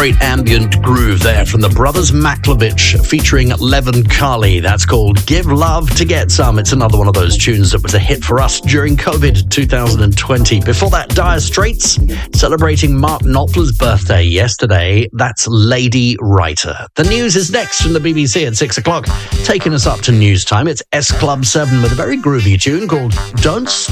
Great ambient groove there from the Brothers Maklovich featuring Levin Kali. That's called Give Love to Get Some. It's another one of those tunes that was a hit for us during COVID 2020. Before that, Dire Straits celebrating Mark Knopfler's birthday yesterday. That's Lady Writer. The news is next from the BBC at 6 o'clock. Taking us up to news time, it's S Club 7 with a very groovy tune called Don't Stop.